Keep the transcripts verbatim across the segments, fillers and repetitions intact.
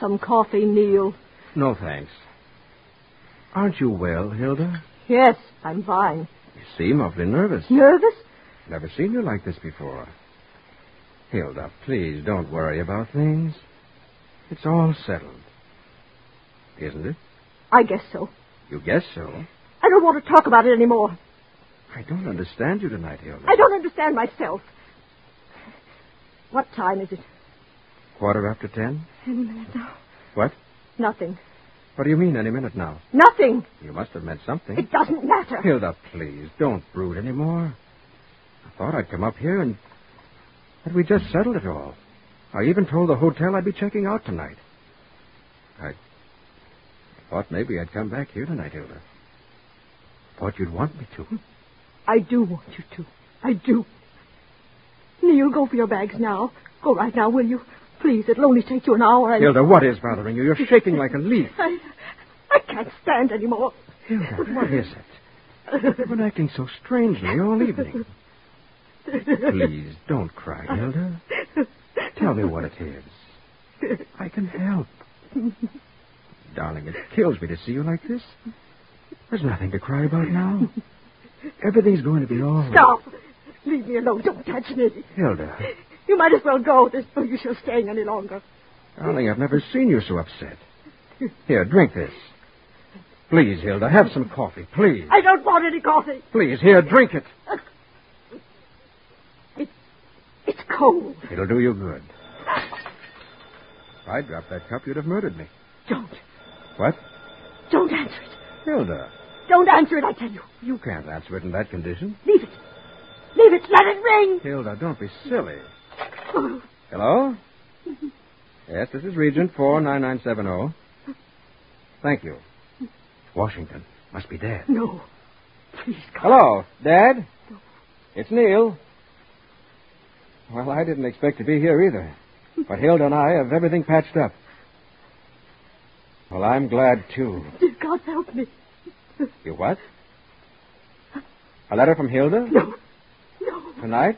some coffee, Neil. No, thanks. Aren't you well, Hilda? Yes, I'm fine. You seem awfully nervous. Nervous? Never seen you like this before. Hilda, please don't worry about things. It's all settled. Isn't it? I guess so. You guess so? I don't want to talk about it anymore. I don't understand you tonight, Hilda. I don't understand myself. What time is it? Quarter after ten? Any minute now. What? Nothing. What do you mean, any minute now? Nothing. You must have meant something. It doesn't matter. Hilda, please, don't brood anymore. I thought I'd come up here and that we just settled it all. I even told the hotel I'd be checking out tonight. I thought maybe I'd come back here tonight, Hilda. Thought you'd want me to. I do want you to. I do. Neil, go for your bags now. Go right now, will you? Please, it'll only take you an hour. And... Hilda, what is bothering you? You're shaking like a leaf. I, I can't stand anymore. Hilda, what is it? You've been acting so strangely all evening. Please, don't cry, Hilda. Tell me what it is. I can help. Darling, it kills me to see you like this. There's nothing to cry about now. Everything's going to be all right. Stop. Leave me alone. Don't touch me. Hilda. You might as well go. There's no use of staying any longer. Darling, I've never seen you so upset. Here, drink this. Please, Hilda, have some coffee, please. I don't want any coffee. Please, here, drink it. It, it's cold. It'll do you good. If I dropped that cup, you'd have murdered me. Don't. What? Don't answer it. Hilda. Don't answer it, I tell you. You can't answer it in that condition. Leave it. Leave it. Let it ring. Hilda, don't be silly. Hello? Yes, this is Regent four nine nine seven zero. Thank you. Washington. Must be Dad. No. Please, God. Hello, Dad? No. It's Neil. Well, I didn't expect to be here either. But Hilda and I have everything patched up. Well, I'm glad, too. Dear God, help me. You what? A letter from Hilda? No. No. Tonight?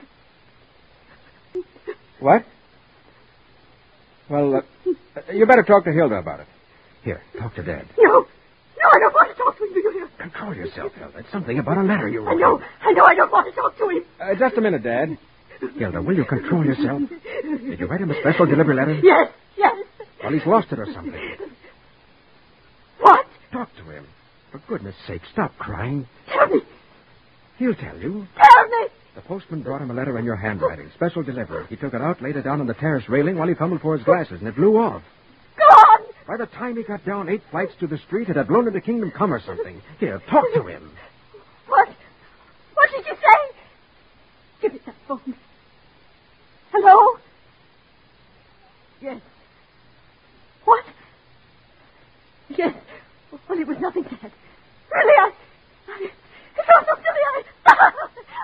What? Well, uh, you better talk to Hilda about it. Here, talk to Dad. No. No, I don't want to talk to him. Do you hear? Control yourself, Hilda. It's something about a letter you wrote. I know. I know I don't want to talk to him. Uh, just a minute, Dad. Hilda, will you control yourself? Did you write him a special delivery letter? Yes, yes. Well, he's lost it or something. What? Talk to him. For goodness sake, stop crying. Tell me. He'll tell you. Tell me. The postman brought him a letter in your handwriting. Special delivery. He took it out, laid it down on the terrace railing while he fumbled for his glasses, and it blew off. Gone. By the time he got down eight flights to the street, it had blown into Kingdom Come or something. Here, talk to him. What? What did you say? Give me that phone. Hello? Yes. What? Yes. Well, it was nothing, Dad.